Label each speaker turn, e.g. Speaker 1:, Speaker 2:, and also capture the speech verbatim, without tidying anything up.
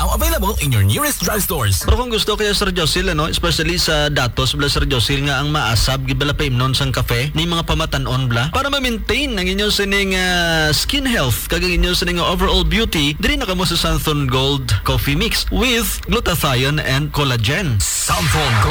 Speaker 1: Now available in your nearest drugstores.
Speaker 2: Pero kung gusto kaya Sir Josil, ano, especially sa datos, bala Sir Josil nga ang maasab, gibala pa imnon sang kafe, ni mga pamatanon bla, para ma-maintain ang inyong sining uh, skin health, kag ang inyong sining overall beauty, diri na kamo sa Santhon Gold Coffee Mix with glutathione and collagen.
Speaker 1: Santhon